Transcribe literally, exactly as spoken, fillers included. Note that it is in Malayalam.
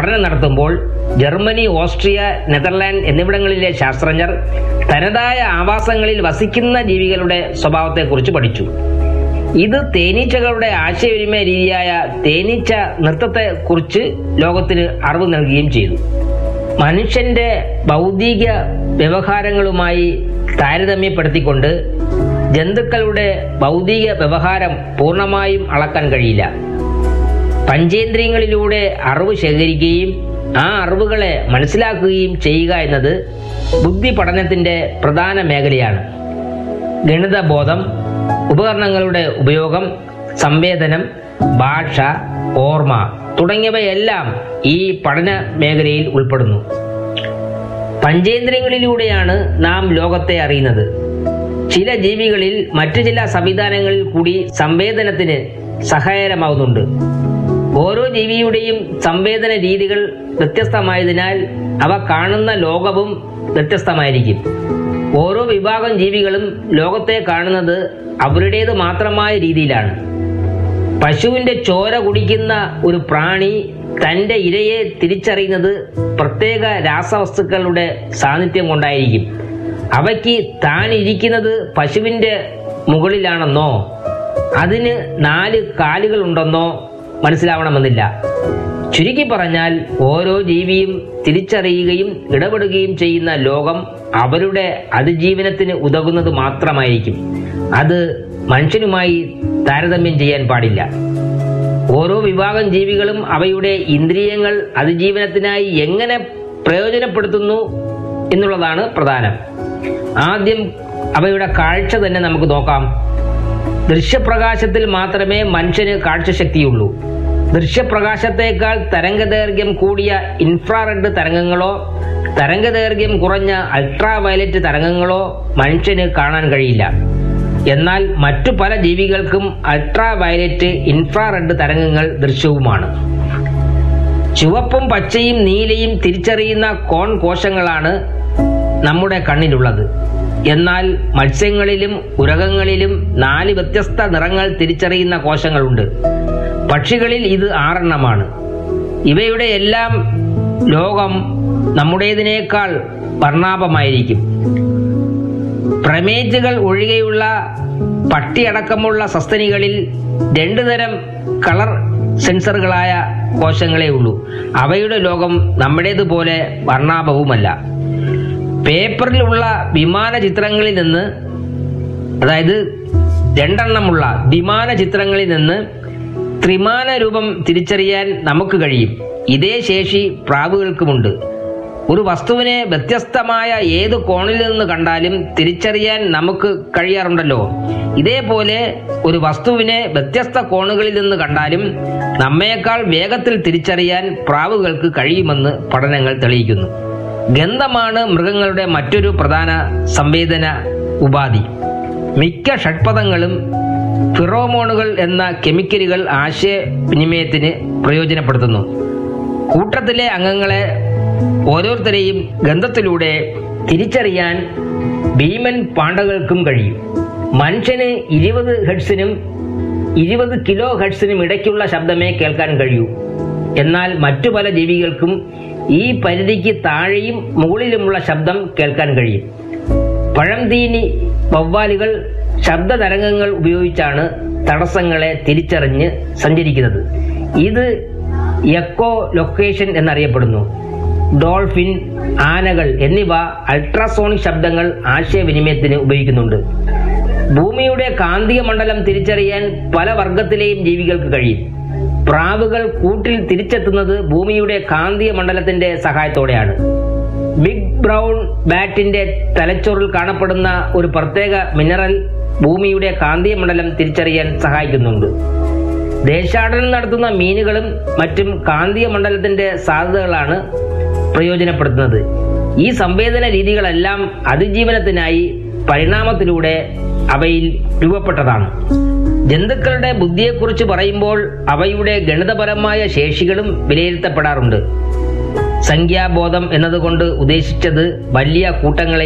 പഠനം നടത്തുമ്പോൾ ജർമ്മനി, ഓസ്ട്രിയ, നെതർലാൻഡ് എന്നിവിടങ്ങളിലെ ശാസ്ത്രജ്ഞർ തനതായ ആവാസങ്ങളിൽ വസിക്കുന്ന ജീവികളുടെ സ്വഭാവത്തെക്കുറിച്ച് പഠിച്ചു. ഇത് തേനീച്ചകളുടെ ആശയവിനിമയ രീതിയായ തേനീച്ച നൃത്തത്തെക്കുറിച്ച് ലോകത്തിന് അറിവ് നൽകുകയും ചെയ്തു. മനുഷ്യന്റെ ഭൗതിക വ്യവഹാരങ്ങളുമായി താരതമ്യപ്പെടുത്തിക്കൊണ്ട് ജന്തുക്കളുടെ ഭൗതിക വ്യവഹാരം പൂർണ്ണമായും അളക്കാൻ കഴിയില്ല. പഞ്ചേന്ദ്രിയങ്ങളിലൂടെ അറിവ് ശേഖരിക്കുകയും ആ അറിവുകളെ മനസ്സിലാക്കുകയും ചെയ്യുക എന്നത് ബുദ്ധി പഠനത്തിന്റെ പ്രധാന മേഖലയാണ്. ഗണിതബോധം, ഉപകരണങ്ങളുടെ ഉപയോഗം, സംവേദനം, ഭാഷ, ഓർമ്മ തുടങ്ങിയവയെല്ലാം ഈ പഠന മേഖലയിൽ ഉൾപ്പെടുന്നു. പഞ്ചേന്ദ്രിയങ്ങളിലൂടെയാണ് നാം ലോകത്തെ അറിയുന്നത്. ചില ജീവികളിൽ മറ്റു ചില സംവിധാനങ്ങളിൽ കൂടി സംവേദനത്തിന് സഹായകരമാകുന്നുണ്ട്. ഓരോ ജീവിയുടെയും സംവേദന രീതികൾ വ്യത്യസ്തമായതിനാൽ അവ കാണുന്ന ലോകവും വ്യത്യസ്തമായിരിക്കും. ഓരോ വിഭാഗം ജീവികളും ലോകത്തെ കാണുന്നത് അവരുടേത് മാത്രമായ രീതിയിലാണ്. പശുവിന്റെ ചോര കുടിക്കുന്ന ഒരു പ്രാണി തന്റെ ഇരയെ തിരിച്ചറിയുന്നത് പ്രത്യേക രാസവസ്തുക്കളുടെ സാന്നിധ്യം കൊണ്ടായിരിക്കും. അവയ്ക്ക് താൻ ഇരിക്കുന്നത് പശുവിന്റെ മുകളിലാണെന്നോ അതിന് നാല് കാലുകളുണ്ടെന്നോ മനസ്സിലാവണമെന്നില്ല. ചുരുക്കി പറഞ്ഞാൽ ഓരോ ജീവിയും തിരിച്ചറിയുകയും ഇടപെടുകയും ചെയ്യുന്ന ലോകം അവരുടെ അതിജീവനത്തിന് ഉതകുന്നത് മാത്രമായിരിക്കും. അത് മനുഷ്യനുമായി താരതമ്യം ചെയ്യാൻ പാടില്ല. ഓരോ വിഭാഗം ജീവികളും അവയുടെ ഇന്ദ്രിയങ്ങൾ അതിജീവനത്തിനായി എങ്ങനെ പ്രയോജനപ്പെടുത്തുന്നു എന്നുള്ളതാണ് പ്രധാനം. ആദ്യം അവയുടെ കാഴ്ച തന്നെ നമുക്ക് നോക്കാം. ദൃശ്യപ്രകാശത്തിൽ മാത്രമേ മനുഷ്യന് കാഴ്ചശക്തിയുള്ളൂ. ദൃശ്യപ്രകാശത്തേക്കാൾ തരംഗദൈർഘ്യം കൂടിയ ഇൻഫ്രാറെഡ് തരംഗങ്ങളോ തരംഗദൈർഘ്യം കുറഞ്ഞ അൾട്രാ വയലറ്റ് തരംഗങ്ങളോ മനുഷ്യന് കാണാൻ കഴിയില്ല. എന്നാൽ മറ്റു പല ജീവികൾക്കും അൾട്രാ വയലറ്റ്, ഇൻഫ്രാറെഡ് തരംഗങ്ങൾ ദൃശ്യവുമാണ്. ചുവപ്പും പച്ചയും നീലയും തിരിച്ചറിയുന്ന കോൺ കോശങ്ങളാണ് നമ്മുടെ കണ്ണിലുള്ളത്. എന്നാൽ മത്സ്യങ്ങളിലും ഉരകങ്ങളിലും നാല് വ്യത്യസ്ത നിറങ്ങൾ തിരിച്ചറിയുന്ന കോശങ്ങളുണ്ട്. പക്ഷികളിൽ ഇത് ആറെണ്ണമാണ്. ഇവയുടെ എല്ലാം ലോകം നമ്മുടേതിനേക്കാൾ വർണ്ണാഭമായിരിക്കും. പ്രമേറ്റുകൾ ഒഴികെയുള്ള പട്ടിയടക്കമുള്ള സസ്തനികളിൽ രണ്ടു തരം കളർ സെൻസറുകളായ കോശങ്ങളേ ഉള്ളൂ. അവയുടെ ലോകം നമ്മുടേതുപോലെ വർണ്ണാഭവുമല്ല. പേപ്പറിലുള്ള വിമാന ചിത്രങ്ങളിൽ നിന്ന് അതായത് രണ്ടെണ്ണമുള്ള വിമാന ചിത്രങ്ങളിൽ നിന്ന് ത്രിമാന രൂപം തിരിച്ചറിയാൻ നമുക്ക് കഴിയും. ഇതേ ശേഷി പ്രാവുകൾക്കുമുണ്ട്. ഒരു വസ്തുവിനെ വ്യത്യസ്തമായ ഏത് കോണിൽ നിന്ന് കണ്ടാലും തിരിച്ചറിയാൻ നമുക്ക് കഴിയാറുണ്ടല്ലോ. ഇതേപോലെ ഒരു വസ്തുവിനെ വ്യത്യസ്ത കോണുകളിൽ നിന്ന് കണ്ടാലും നമ്മേക്കാൾ വേഗത്തിൽ തിരിച്ചറിയാൻ പ്രാവുകൾക്ക് കഴിയുമെന്ന് പഠനങ്ങൾ തെളിയിക്കുന്നു. ഗന്ധമാണ് മൃഗങ്ങളുടെ മറ്റൊരു പ്രധാന സംവേദന ഉപാധി. മിക്ക ഷഡ്പദങ്ങളും ഫിറോമോണുകൾ എന്ന കെമിക്കലുകൾ ആശയവിനിമയത്തിന് പ്രയോജനപ്പെടുത്തുന്നു. കൂട്ടത്തിലെ അംഗങ്ങളെ ഓരോരുത്തരെയും ഗന്ധത്തിലൂടെ തിരിച്ചറിയാൻ ഭീമൻ പാണ്ഡകൾക്കും കഴിയും. മനുഷ്യന് ഇരുപത് ഹെർട്സിനും ഇരുപത് കിലോ ഹെർട്സിനും ഇടയ്ക്കുള്ള ശബ്ദമേ കേൾക്കാൻ കഴിയൂ. എന്നാൽ മറ്റു പല ജീവികൾക്കും ഈ പരിധിക്ക് താഴെയും മുകളിലുമുള്ള ശബ്ദം കേൾക്കാൻ കഴിയും. പഴംതീനി വവ്വാലുകൾ ശബ്ദ തരംഗങ്ങൾ ഉപയോഗിച്ചാണ് തടസ്സങ്ങളെ തിരിച്ചറിഞ്ഞ് സഞ്ചരിക്കുന്നത്. ഇത് എക്കോ ലൊക്കേഷൻ എന്നറിയപ്പെടുന്നു. ഡോൾഫിൻ, ആനകൾ എന്നിവ അൾട്രാസോണിക് ശബ്ദങ്ങൾ ആശയവിനിമയത്തിന് ഉപയോഗിക്കുന്നുണ്ട്. ഭൂമിയുടെ കാന്തിക മണ്ഡലം തിരിച്ചറിയാൻ പല വർഗത്തിലെയും ജീവികൾക്ക് കഴിയും. പ്രാവുകൾ കൂട്ടിൽ തിരിച്ചെത്തുന്നത് ഭൂമിയുടെ കാന്തിക മണ്ഡലത്തിന്റെ സഹായത്തോടെയാണ്. ബിഗ് ബ്രൗൺ ബാറ്റിന്റെ തലച്ചോറിൽ കാണപ്പെടുന്ന ഒരു പ്രത്യേക മിനറൽ ഭൂമിയുടെ കാന്തിക മണ്ഡലം തിരിച്ചറിയാൻ സഹായിക്കുന്നുണ്ട്. ദേശാടനം നടത്തുന്ന മീനുകളും മറ്റും കാന്തിക മണ്ഡലത്തിന്റെ സാധ്യതകളാണ് പ്രയോജനപ്പെടുത്തുന്നത്. ഈ സംവേദന രീതികളെല്ലാം അതിജീവനത്തിനായി പരിണാമത്തിലൂടെ അവയിൽ രൂപപ്പെട്ടതാണ്. ജന്തുക്കളുടെ ബുദ്ധിയെക്കുറിച്ച് പറയുമ്പോൾ അവയുടെ ഗണിതപരമായ ശേഷികളും വിലയിരുത്തപ്പെടാറുണ്ട്. സംഖ്യാബോധം എന്നതുകൊണ്ട് ഉദ്ദേശിച്ചത് വലിയ കൂട്ടങ്ങളെ